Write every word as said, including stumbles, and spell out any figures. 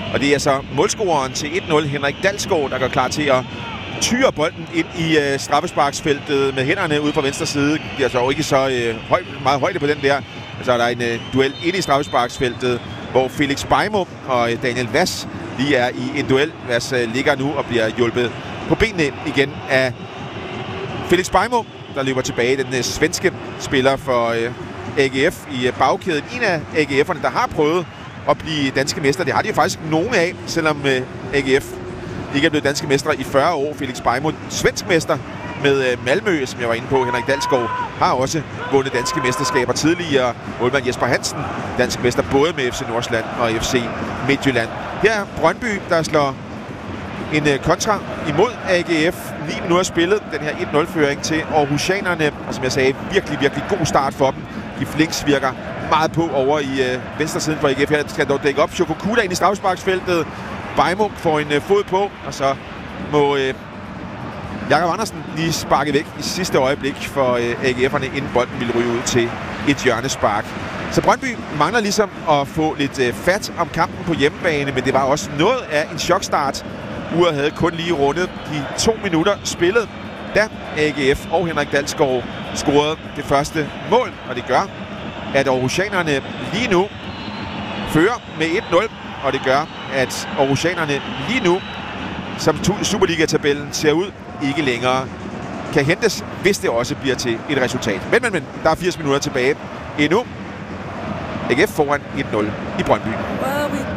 Og det er så målscoreren til et nul, Henrik Dalsgaard, der går klar til at tyre bolden ind i øh, straffesparksfeltet med hænderne ude på venstre side. Det er så ikke så øh, høj, meget højde på den der. Så er der en øh, duel inde i straffesparksfeltet, hvor Felix Beijmo og øh, Daniel Vass lige er i en duel. Vass øh, ligger nu og bliver hjulpet på benene igen af Felix Beijmo, der løber tilbage. Den øh, svenske spiller for øh, A G F i øh, bagkæden. En af A G F'erne, der har prøvet at blive danske mester. Det har de jo faktisk nogle af, selvom øh, A G F ikke er blevet danske mestre i fyrre år. Felix Beijmo, svensk mester med øh, Malmø, som jeg var inde på. Henrik Dalsgaard har også vundet danske mesterskaber tidligere. Målmand Jesper Hansen, dansk mester både med F C Nordsjælland og F C Midtjylland. Her er Brøndby, der slår en øh, kontra imod A G F. ni minutter spillet, den her et nul-føring til Aarhusianerne. Og som jeg sagde, virkelig, virkelig god start for dem. De Flinks virker meget på over i øh, venstre siden for A G F. Her skal dog dække op. Shokokuda ind i straffesparksfeltet. Beijmo får en øh, fod på, og så må øh, Jakob Andersen lige sparke væk i sidste øjeblik for øh, A G F'erne, inden bolden ville ryge ud til et hjørnespark. Så Brøndby mangler ligesom at få lidt øh, fat om kampen på hjemmebane, men det var også noget af en chokstart. Uret havde kun lige rundet de to minutter spillet, da A G F og Henrik Dalsgaard scorede det første mål, og det gør, at Aarhusianerne lige nu fører med et nul, og det gør, at Aarhusianerne lige nu, som Superliga-tabellen ser ud, ikke længere kan hentes, hvis det også bliver til et resultat. Men, men, men, der er firs minutter tilbage endnu. A G F foran et nul i Brøndby.